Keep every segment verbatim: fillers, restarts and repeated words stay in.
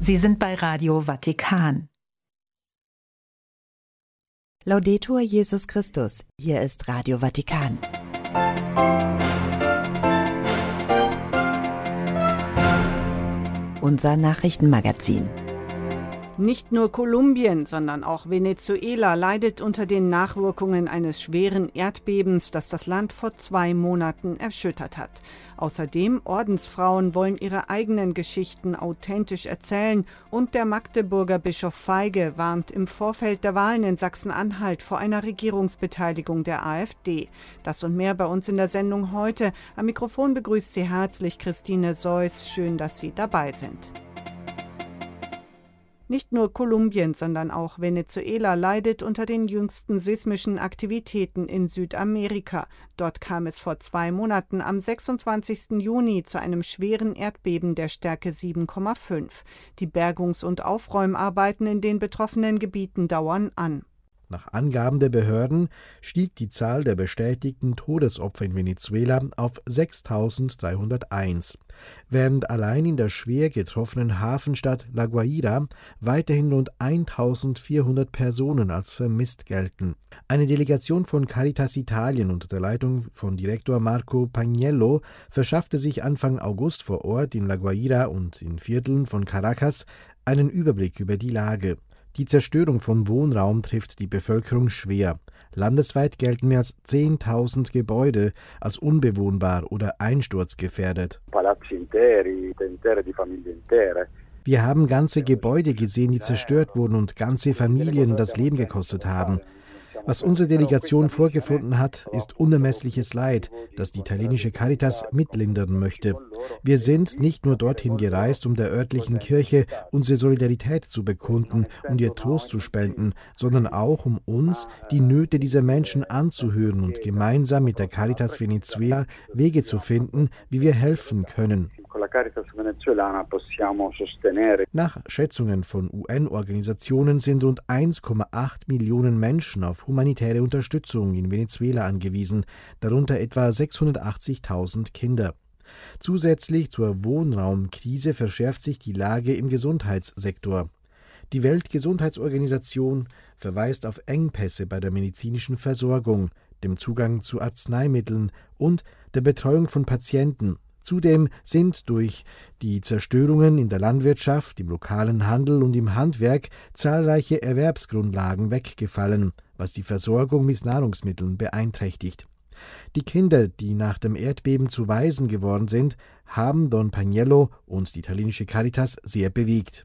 Sie sind bei Radio Vatikan. Laudetur Jesus Christus, hier ist Radio Vatikan. Unser Nachrichtenmagazin. Nicht nur Kolumbien, sondern auch Venezuela leidet unter den Nachwirkungen eines schweren Erdbebens, das das Land vor zwei Monaten erschüttert hat. Außerdem Ordensfrauen wollen ihre eigenen Geschichten authentisch erzählen und der Magdeburger Bischof Feige warnt im Vorfeld der Wahlen in Sachsen-Anhalt vor einer Regierungsbeteiligung der AfD. Das und mehr bei uns in der Sendung heute. Am Mikrofon begrüßt Sie herzlich Christine Seuss. Schön, dass Sie dabei sind. Nicht nur Kolumbien, sondern auch Venezuela leidet unter den jüngsten seismischen Aktivitäten in Südamerika. Dort kam es vor zwei Monaten am sechsundzwanzigsten Juni zu einem schweren Erdbeben der Stärke sieben Komma fünf. Die Bergungs- und Aufräumarbeiten in den betroffenen Gebieten dauern an. Nach Angaben der Behörden stieg die Zahl der bestätigten Todesopfer in Venezuela auf sechstausenddreihunderteins, während allein in der schwer getroffenen Hafenstadt La Guaira weiterhin rund eintausendvierhundert Personen als vermisst gelten. Eine Delegation von Caritas Italien unter der Leitung von Direktor Marco Pagnello verschaffte sich Anfang August vor Ort in La Guaira und in Vierteln von Caracas einen Überblick über die Lage. Die Zerstörung von Wohnraum trifft die Bevölkerung schwer. Landesweit gelten mehr als zehntausend Gebäude als unbewohnbar oder einsturzgefährdet. Wir haben ganze Gebäude gesehen, die zerstört wurden und ganze Familien das Leben gekostet haben. Was unsere Delegation vorgefunden hat, ist unermessliches Leid, das die italienische Caritas mitlindern möchte. Wir sind nicht nur dorthin gereist, um der örtlichen Kirche unsere Solidarität zu bekunden und ihr Trost zu spenden, sondern auch, um uns die Nöte dieser Menschen anzuhören und gemeinsam mit der Caritas Venezuela Wege zu finden, wie wir helfen können. Nach Schätzungen von U N-Organisationen sind rund eins Komma acht Millionen Menschen auf humanitäre Unterstützung in Venezuela angewiesen, darunter etwa sechshundertachtzigtausend Kinder. Zusätzlich zur Wohnraumkrise verschärft sich die Lage im Gesundheitssektor. Die Weltgesundheitsorganisation verweist auf Engpässe bei der medizinischen Versorgung, dem Zugang zu Arzneimitteln und der Betreuung von Patienten. Zudem sind durch die Zerstörungen in der Landwirtschaft, im lokalen Handel und im Handwerk zahlreiche Erwerbsgrundlagen weggefallen, was die Versorgung mit Nahrungsmitteln beeinträchtigt. Die Kinder, die nach dem Erdbeben zu Waisen geworden sind, haben Don Pagnello und die italienische Caritas sehr bewegt.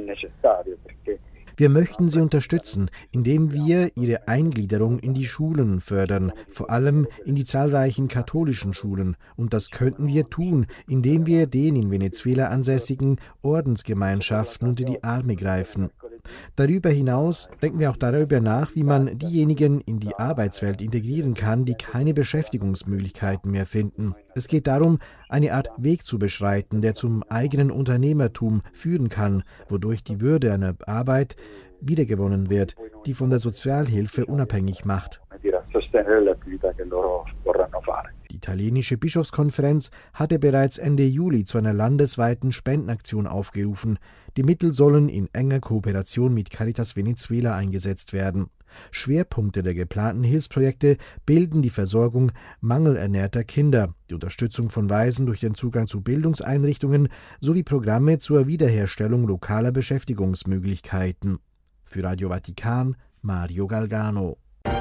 Wir möchten sie unterstützen, indem wir ihre Eingliederung in die Schulen fördern, vor allem in die zahlreichen katholischen Schulen. Und das könnten wir tun, indem wir den in Venezuela ansässigen Ordensgemeinschaften unter die Arme greifen. Darüber hinaus denken wir auch darüber nach, wie man diejenigen in die Arbeitswelt integrieren kann, die keine Beschäftigungsmöglichkeiten mehr finden. Es geht darum, eine Art Weg zu beschreiten, der zum eigenen Unternehmertum führen kann, wodurch die Würde einer Arbeit wiedergewonnen wird, die von der Sozialhilfe unabhängig macht. Die italienische Bischofskonferenz hatte bereits Ende Juli zu einer landesweiten Spendenaktion aufgerufen. Die Mittel sollen in enger Kooperation mit Caritas Venezuela eingesetzt werden. Schwerpunkte der geplanten Hilfsprojekte bilden die Versorgung mangelernährter Kinder, die Unterstützung von Waisen durch den Zugang zu Bildungseinrichtungen sowie Programme zur Wiederherstellung lokaler Beschäftigungsmöglichkeiten. Für Radio Vatikan, Mario Galgano.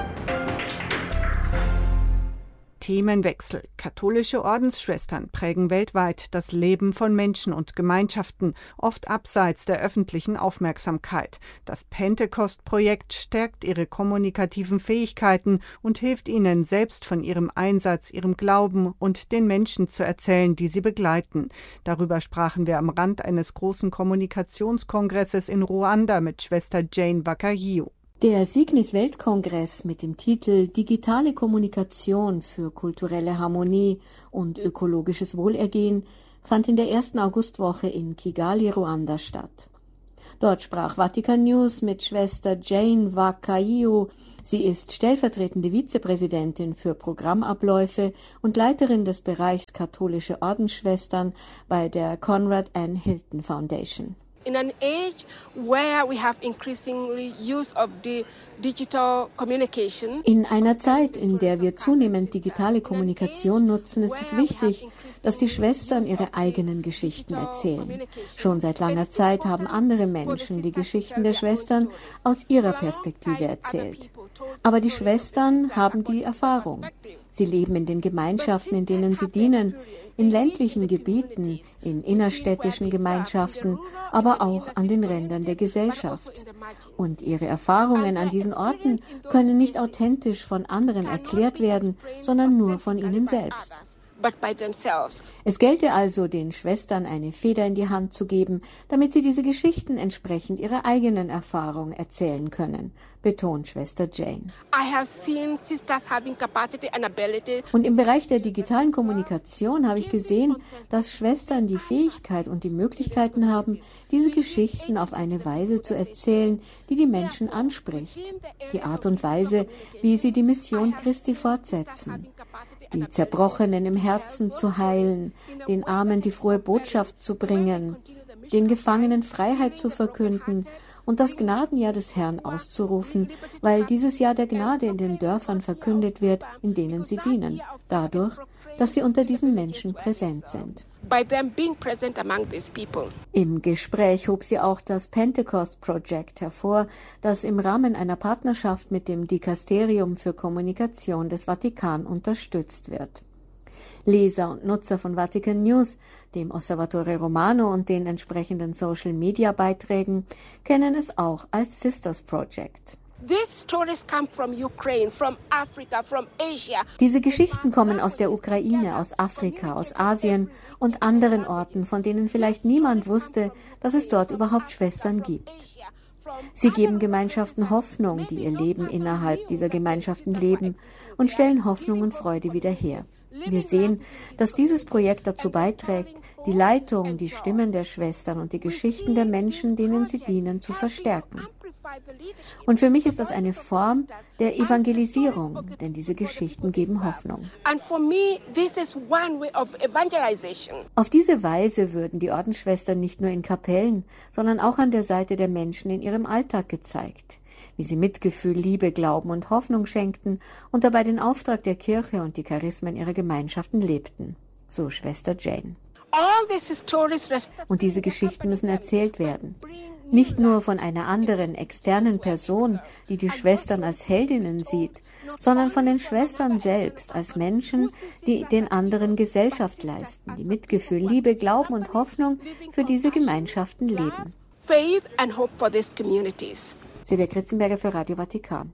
Themenwechsel. Katholische Ordensschwestern prägen weltweit das Leben von Menschen und Gemeinschaften, oft abseits der öffentlichen Aufmerksamkeit. Das Pentekost-Projekt stärkt ihre kommunikativen Fähigkeiten und hilft ihnen, selbst von ihrem Einsatz, ihrem Glauben und den Menschen zu erzählen, die sie begleiten. Darüber sprachen wir am Rand eines großen Kommunikationskongresses in Ruanda mit Schwester Jane Wakahiu. Der Signis-Weltkongress mit dem Titel Digitale Kommunikation für kulturelle Harmonie und ökologisches Wohlergehen fand in der ersten Augustwoche in Kigali, Ruanda statt. Dort sprach Vatikan News mit Schwester Jane Wakahiu. Sie ist stellvertretende Vizepräsidentin für Programmabläufe und Leiterin des Bereichs katholische Ordensschwestern bei der Conrad N. Hilton Foundation. In an age where we have increasingly use of the digital communication. In einer Zeit, in der wir zunehmend digitale Kommunikation nutzen, ist es wichtig, dass die Schwestern ihre eigenen Geschichten erzählen. Schon seit langer Zeit haben andere Menschen die Geschichten der Schwestern aus ihrer Perspektive erzählt. Aber die Schwestern haben die Erfahrung. Sie leben in den Gemeinschaften, in denen sie dienen, in ländlichen Gebieten, in innerstädtischen Gemeinschaften, aber auch an den Rändern der Gesellschaft. Und ihre Erfahrungen an diesen Orten können nicht authentisch von anderen erklärt werden, sondern nur von ihnen selbst. Es gelte also, den Schwestern eine Feder in die Hand zu geben, damit sie diese Geschichten entsprechend ihrer eigenen Erfahrung erzählen können, betont Schwester Jane. Und im Bereich der digitalen Kommunikation habe ich gesehen, dass Schwestern die Fähigkeit und die Möglichkeiten haben, diese Geschichten auf eine Weise zu erzählen, die die Menschen anspricht. Die Art und Weise, wie sie die Mission Christi fortsetzen. Die Zerbrochenen im Herzen zu heilen, den Armen die frohe Botschaft zu bringen, den Gefangenen Freiheit zu verkünden und das Gnadenjahr des Herrn auszurufen, weil dieses Jahr der Gnade in den Dörfern verkündet wird, in denen sie dienen, dadurch, dass sie unter diesen Menschen präsent sind. Im Gespräch hob sie auch das Pentecost Project hervor, das im Rahmen einer Partnerschaft mit dem Dikasterium für Kommunikation des Vatikan unterstützt wird. Leser und Nutzer von Vatican News, dem Osservatore Romano und den entsprechenden Social-Media-Beiträgen kennen es auch als Sisters Project. Diese Geschichten kommen aus der Ukraine, aus Afrika, aus Asien und anderen Orten, von denen vielleicht niemand wusste, dass es dort überhaupt Schwestern gibt. Sie geben Gemeinschaften Hoffnung, die ihr Leben innerhalb dieser Gemeinschaften leben, und stellen Hoffnung und Freude wieder her. Wir sehen, dass dieses Projekt dazu beiträgt, die Leitung, die Stimmen der Schwestern und die Geschichten der Menschen, denen sie dienen, zu verstärken. Und für mich ist das eine Form der Evangelisierung, denn diese Geschichten geben Hoffnung. Auf diese Weise würden die Ordensschwestern nicht nur in Kapellen, sondern auch an der Seite der Menschen in ihrem Alltag gezeigt, wie sie Mitgefühl, Liebe, Glauben und Hoffnung schenkten und dabei den Auftrag der Kirche und die Charismen ihrer Gemeinschaften lebten. So Schwester Jane. Und diese Geschichten müssen erzählt werden. Nicht nur von einer anderen, externen Person, die die Schwestern als Heldinnen sieht, sondern von den Schwestern selbst als Menschen, die den anderen Gesellschaft leisten, die Mitgefühl, Liebe, Glauben und Hoffnung für diese Gemeinschaften leben. Silvia Kritzenberger für Radio Vatikan.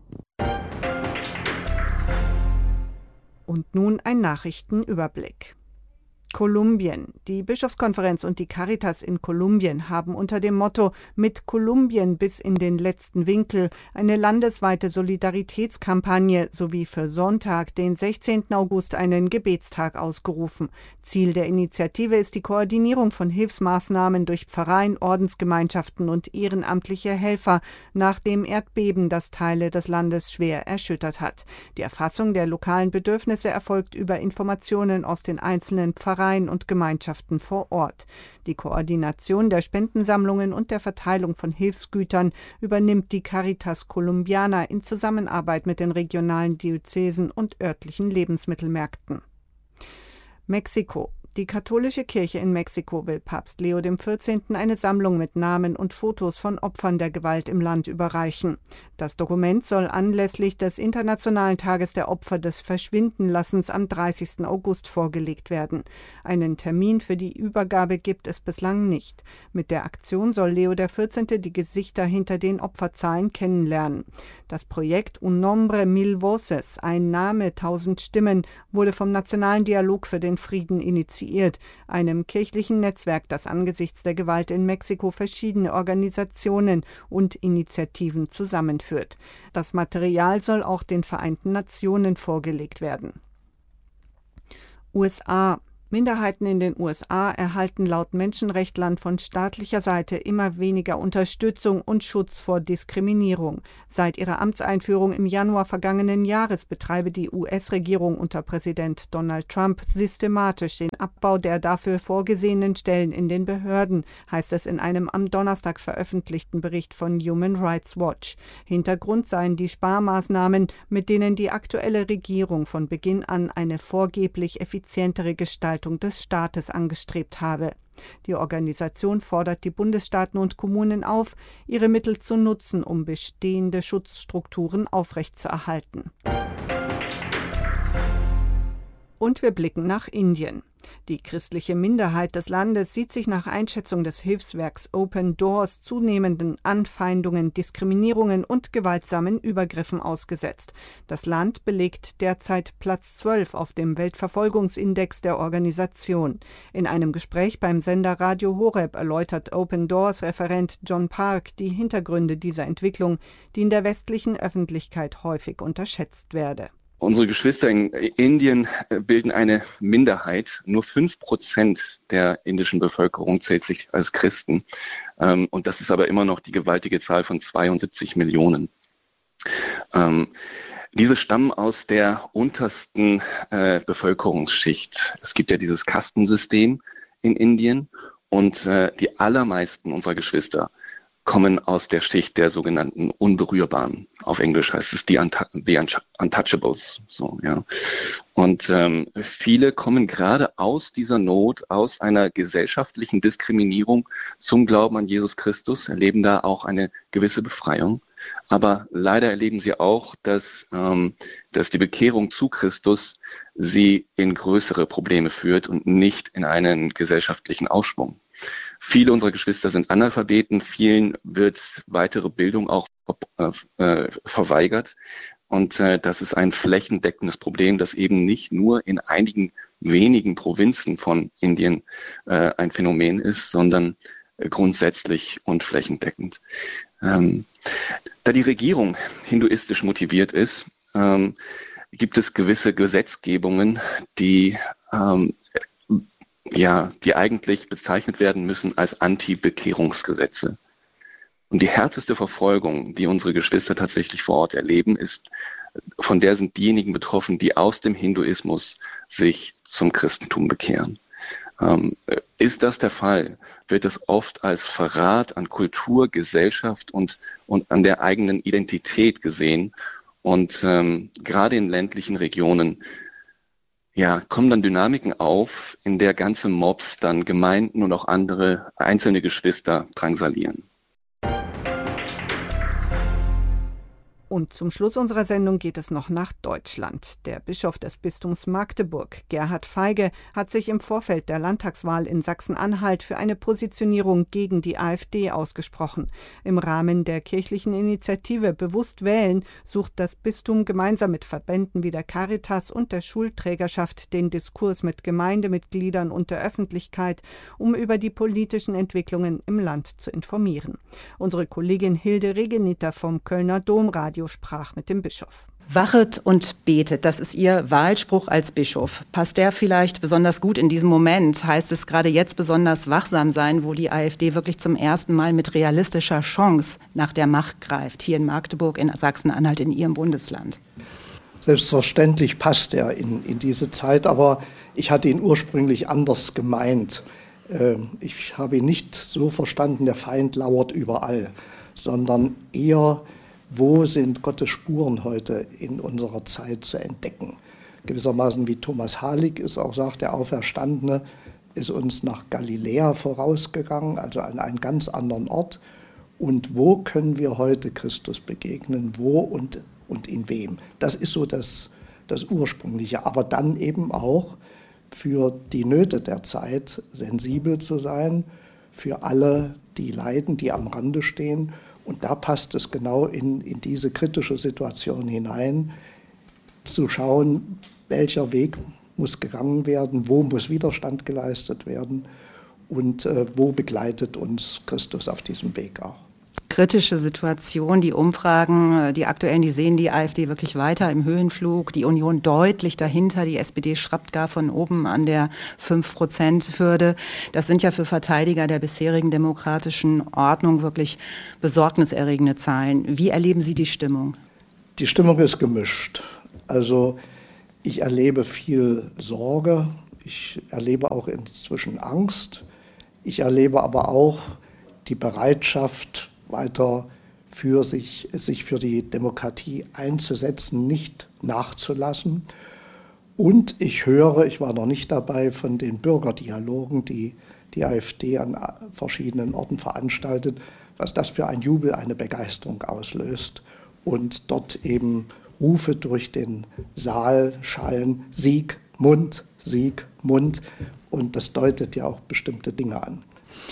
Und nun ein Nachrichtenüberblick. Kolumbien. Die Bischofskonferenz und die Caritas in Kolumbien haben unter dem Motto »Mit Kolumbien bis in den letzten Winkel« eine landesweite Solidaritätskampagne sowie für Sonntag, den sechzehnten August, einen Gebetstag ausgerufen. Ziel der Initiative ist die Koordinierung von Hilfsmaßnahmen durch Pfarreien, Ordensgemeinschaften und ehrenamtliche Helfer nach dem Erdbeben, das Teile des Landes schwer erschüttert hat. Die Erfassung der lokalen Bedürfnisse erfolgt über Informationen aus den einzelnen Pfarreien und Gemeinschaften vor Ort. Die Koordination der Spendensammlungen und der Verteilung von Hilfsgütern übernimmt die Caritas Colombiana in Zusammenarbeit mit den regionalen Diözesen und örtlichen Lebensmittelmärkten. Mexiko. Die katholische Kirche in Mexiko will Papst Leo der vierzehnte. Eine Sammlung mit Namen und Fotos von Opfern der Gewalt im Land überreichen. Das Dokument soll anlässlich des Internationalen Tages der Opfer des Verschwindenlassens am dreißigsten August vorgelegt werden. Einen Termin für die Übergabe gibt es bislang nicht. Mit der Aktion soll Leo der vierzehnte. Die Gesichter hinter den Opferzahlen kennenlernen. Das Projekt Un Nombre Mil Voces, ein Name, tausend Stimmen, wurde vom Nationalen Dialog für den Frieden initiiert, einem kirchlichen Netzwerk, das angesichts der Gewalt in Mexiko verschiedene Organisationen und Initiativen zusammenführt. Das Material soll auch den Vereinten Nationen vorgelegt werden. U S A. Minderheiten in den U S A erhalten laut Menschenrechtlern von staatlicher Seite immer weniger Unterstützung und Schutz vor Diskriminierung. Seit ihrer Amtseinführung im Januar vergangenen Jahres betreibe die U S-Regierung unter Präsident Donald Trump systematisch den Abbau der dafür vorgesehenen Stellen in den Behörden, heißt es in einem am Donnerstag veröffentlichten Bericht von Human Rights Watch. Hintergrund seien die Sparmaßnahmen, mit denen die aktuelle Regierung von Beginn an eine vorgeblich effizientere Gestaltung des Staates angestrebt habe. Die Organisation fordert die Bundesstaaten und Kommunen auf, ihre Mittel zu nutzen, um bestehende Schutzstrukturen aufrechtzuerhalten. Und wir blicken nach Indien. Die christliche Minderheit des Landes sieht sich nach Einschätzung des Hilfswerks Open Doors zunehmenden Anfeindungen, Diskriminierungen und gewaltsamen Übergriffen ausgesetzt. Das Land belegt derzeit Platz zwölf auf dem Weltverfolgungsindex der Organisation. In einem Gespräch beim Sender Radio Horeb erläutert Open Doors Referent John Park die Hintergründe dieser Entwicklung, die in der westlichen Öffentlichkeit häufig unterschätzt werde. Unsere Geschwister in Indien bilden eine Minderheit. Nur fünf Prozent der indischen Bevölkerung zählt sich als Christen. Und das ist aber immer noch die gewaltige Zahl von zweiundsiebzig Millionen. Diese stammen aus der untersten Bevölkerungsschicht. Es gibt ja dieses Kastensystem in Indien und die allermeisten unserer Geschwister kommen aus der Schicht der sogenannten Unberührbaren. Auf Englisch heißt es die Untouchables. So, ja. Und ähm, viele kommen gerade aus dieser Not, aus einer gesellschaftlichen Diskriminierung zum Glauben an Jesus Christus, erleben da auch eine gewisse Befreiung. Aber leider erleben sie auch, dass, ähm, dass die Bekehrung zu Christus sie in größere Probleme führt und nicht in einen gesellschaftlichen Aufschwung. Viele unserer Geschwister sind Analphabeten, vielen wird weitere Bildung auch äh, verweigert. Und äh, das ist ein flächendeckendes Problem, das eben nicht nur in einigen wenigen Provinzen von Indien äh, ein Phänomen ist, sondern äh, grundsätzlich und flächendeckend. Ähm, da die Regierung hinduistisch motiviert ist, ähm, gibt es gewisse Gesetzgebungen, die ähm, ja, die eigentlich bezeichnet werden müssen als Anti-Bekehrungsgesetze. Und die härteste Verfolgung, die unsere Geschwister tatsächlich vor Ort erleben, ist, von der sind diejenigen betroffen, die aus dem Hinduismus sich zum Christentum bekehren. Ähm, ist das der Fall, wird es oft als Verrat an Kultur, Gesellschaft und, und an der eigenen Identität gesehen. Und ähm, gerade in ländlichen Regionen ja, kommen dann Dynamiken auf, in der ganze Mobs dann Gemeinden und auch andere einzelne Geschwister drangsalieren. Und zum Schluss unserer Sendung geht es noch nach Deutschland. Der Bischof des Bistums Magdeburg, Gerhard Feige, hat sich im Vorfeld der Landtagswahl in Sachsen-Anhalt für eine Positionierung gegen die AfD ausgesprochen. Im Rahmen der kirchlichen Initiative Bewusst wählen sucht das Bistum gemeinsam mit Verbänden wie der Caritas und der Schulträgerschaft den Diskurs mit Gemeindemitgliedern und der Öffentlichkeit, um über die politischen Entwicklungen im Land zu informieren. Unsere Kollegin Hilde Regeniter vom Kölner Domradio sprach mit dem Bischof. Wachet und betet, das ist Ihr Wahlspruch als Bischof. Passt der vielleicht besonders gut in diesem Moment? Heißt es gerade jetzt besonders wachsam sein, wo die AfD wirklich zum ersten Mal mit realistischer Chance nach der Macht greift, hier in Magdeburg, in Sachsen-Anhalt, in Ihrem Bundesland? Selbstverständlich passt er in, in diese Zeit, aber ich hatte ihn ursprünglich anders gemeint. Ich habe ihn nicht so verstanden, der Feind lauert überall, sondern eher, wo sind Gottes Spuren heute in unserer Zeit zu entdecken? Gewissermaßen wie Thomas Halik es auch sagt, der Auferstandene ist uns nach Galiläa vorausgegangen, also an einen ganz anderen Ort. Und wo können wir heute Christus begegnen? Wo und, und in wem? Das ist so das, das Ursprüngliche. Aber dann eben auch für die Nöte der Zeit sensibel zu sein, für alle, die leiden, die am Rande stehen. Und da passt es genau in, in diese kritische Situation hinein, zu schauen, welcher Weg muss gegangen werden, wo muss Widerstand geleistet werden und äh, wo begleitet uns Christus auf diesem Weg auch. kritische Situation. Die Umfragen, die aktuellen, die sehen die AfD wirklich weiter im Höhenflug. Die Union deutlich dahinter. Die S P D schraubt gar von oben an der fünf Prozent Hürde. Das sind ja für Verteidiger der bisherigen demokratischen Ordnung wirklich besorgniserregende Zahlen. Wie erleben Sie die Stimmung? Die Stimmung ist gemischt. Also ich erlebe viel Sorge. Ich erlebe auch inzwischen Angst. Ich erlebe aber auch die Bereitschaft, weiter für sich, sich für die Demokratie einzusetzen, nicht nachzulassen. Und ich höre, ich war noch nicht dabei, von den Bürgerdialogen, die die AfD an verschiedenen Orten veranstaltet, was das für ein Jubel, eine Begeisterung auslöst und dort eben Rufe durch den Saal schallen, Sieg, Mund, Sieg, Mund, und das deutet ja auch bestimmte Dinge an.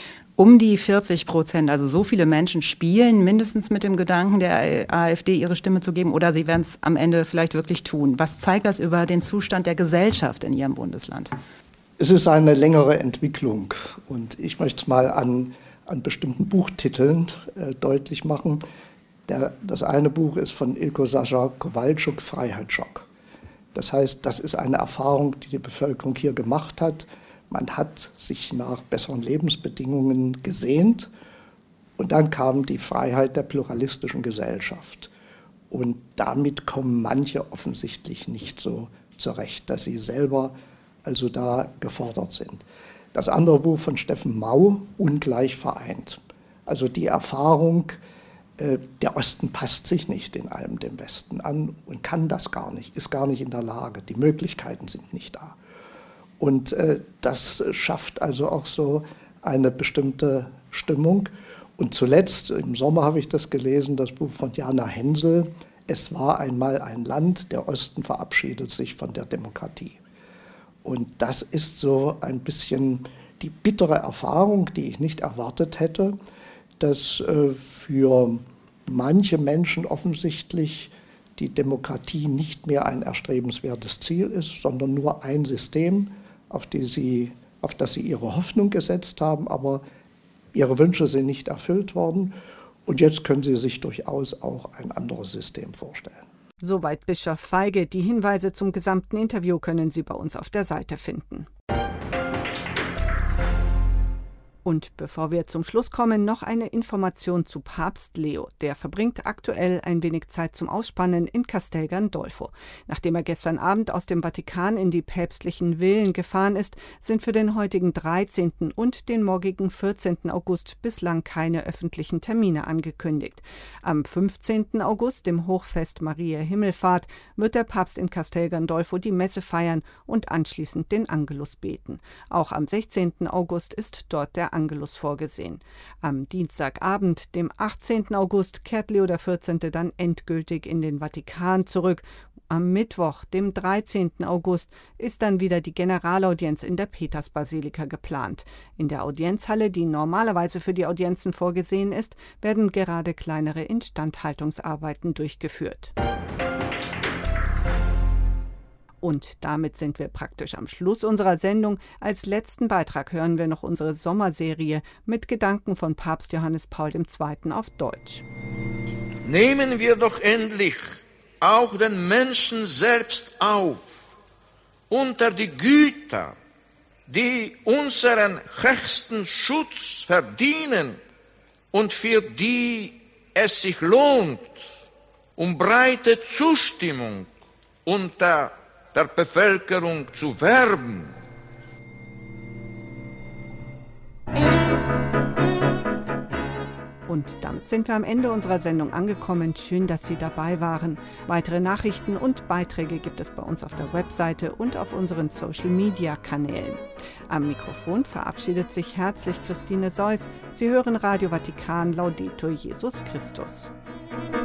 Um die vierzig Prozent, also so viele Menschen spielen mindestens mit dem Gedanken der AfD ihre Stimme zu geben, oder sie werden es am Ende vielleicht wirklich tun. Was zeigt das über den Zustand der Gesellschaft in Ihrem Bundesland? Es ist eine längere Entwicklung und ich möchte es mal an, an bestimmten Buchtiteln äh, deutlich machen. Der, das eine Buch ist von Ilko Sascha Kowalczuk, Freiheitsschock. Das heißt, das ist eine Erfahrung, die die Bevölkerung hier gemacht hat. Man hat sich nach besseren Lebensbedingungen gesehnt und dann kam die Freiheit der pluralistischen Gesellschaft. Und damit kommen manche offensichtlich nicht so zurecht, dass sie selber also da gefordert sind. Das andere Buch von Steffen Mau, Ungleich vereint. Also die Erfahrung, äh, der Osten passt sich nicht in allem dem Westen an und kann das gar nicht, ist gar nicht in der Lage. Die Möglichkeiten sind nicht da. Und äh, das schafft also auch so eine bestimmte Stimmung. Und zuletzt, im Sommer habe ich das gelesen, das Buch von Jana Hensel, Es war einmal ein Land, der Osten verabschiedet sich von der Demokratie. Und das ist so ein bisschen die bittere Erfahrung, die ich nicht erwartet hätte, dass äh, für manche Menschen offensichtlich die Demokratie nicht mehr ein erstrebenswertes Ziel ist, sondern nur ein System, auf, die sie, auf das sie ihre Hoffnung gesetzt haben, aber ihre Wünsche sind nicht erfüllt worden. Und jetzt können sie sich durchaus auch ein anderes System vorstellen. Soweit Bischof Feige. Die Hinweise zum gesamten Interview können Sie bei uns auf der Seite finden. Und bevor wir zum Schluss kommen, noch eine Information zu Papst Leo. Der verbringt aktuell ein wenig Zeit zum Ausspannen in Castel Gandolfo. Nachdem er gestern Abend aus dem Vatikan in die päpstlichen Villen gefahren ist, sind für den heutigen dreizehnten und den morgigen vierzehnten August bislang keine öffentlichen Termine angekündigt. Am fünfzehnten August, dem Hochfest Mariä Himmelfahrt, wird der Papst in Castel Gandolfo die Messe feiern und anschließend den Angelus beten. Auch am sechzehnten August ist dort der Angelus vorgesehen. Am Dienstagabend, dem achtzehnten August, kehrt Leo der vierzehnte dann endgültig in den Vatikan zurück. Am Mittwoch, dem dreizehnten August, ist dann wieder die Generalaudienz in der Petersbasilika geplant. In der Audienzhalle, die normalerweise für die Audienzen vorgesehen ist, werden gerade kleinere Instandhaltungsarbeiten durchgeführt. Und damit sind wir praktisch am Schluss unserer Sendung. Als letzten Beitrag hören wir noch unsere Sommerserie mit Gedanken von Papst Johannes Paul der Zweite auf Deutsch. Nehmen wir doch endlich auch den Menschen selbst auf, unter die Güter, die unseren höchsten Schutz verdienen und für die es sich lohnt, um breite Zustimmung unter der Bevölkerung zu werben. Und damit sind wir am Ende unserer Sendung angekommen. Schön, dass Sie dabei waren. Weitere Nachrichten und Beiträge gibt es bei uns auf der Webseite und auf unseren Social-Media-Kanälen. Am Mikrofon verabschiedet sich herzlich Christine Seuss. Sie hören Radio Vatikan, Laudetur Jesus Christus.